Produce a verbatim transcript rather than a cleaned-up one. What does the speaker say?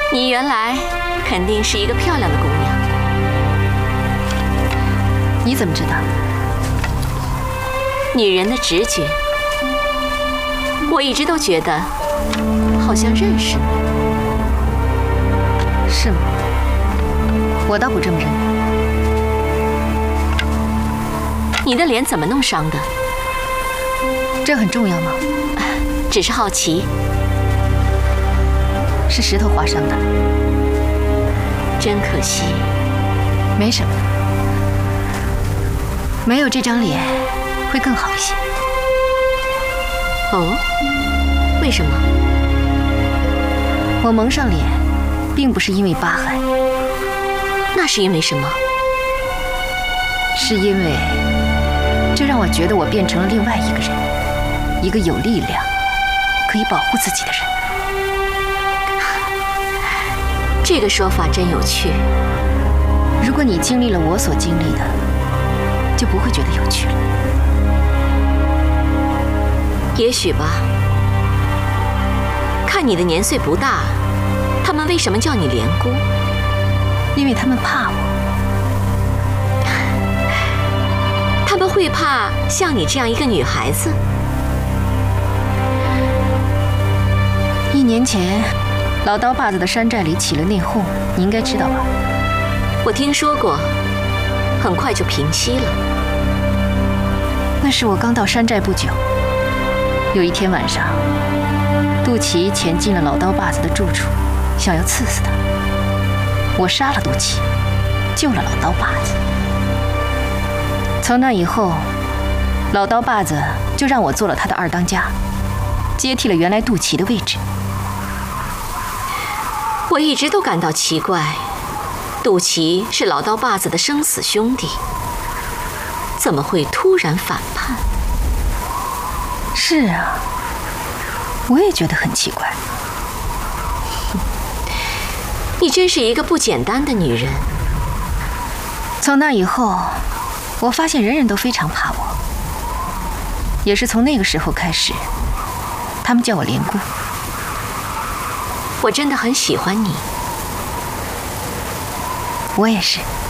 你原来肯定是一个漂亮的姑娘。 你怎么知道？ 女人的直觉，我一直都觉得好像认识你。 是吗？我倒不这么认为。 你的脸怎么弄伤的？ 这很重要吗？ 只是好奇。 是石头划伤的。 真可惜。 没什么，没有这张脸会更好一些。 哦，为什么？ 我蒙上脸，并不是因为疤痕。 那是因为什么？ 是因为这让我觉得我变成了另外一个人，一个有力量、可以保护自己的人。 这个说法真有趣。 如果你经历了我所经历的，就不会觉得有趣了。 也许吧。看你的年岁不大，他们为什么叫你莲姑？ 因为他们怕我。 他们会怕像你这样一个女孩子？ 一年前，老刀把子的山寨里起了内讧，你应该知道吧？ 我听说过，很快就平息了。 那是我刚到山寨不久。有一天晚上，杜琪潜进了老刀把子的住处，想要刺死他。我杀了杜琪，救了老刀把子。从那以后，老刀把子就让我做了他的二当家，接替了原来杜琪的位置。 我一直都感到奇怪，杜琪是老刀把子的生死兄弟，怎么会突然反叛？ 是啊，我也觉得很奇怪。 你真是一个不简单的女人。 从那以后，我发现人人都非常怕我。也是从那个时候开始，他们叫我莲姑。 我真的很喜欢你。 我也是。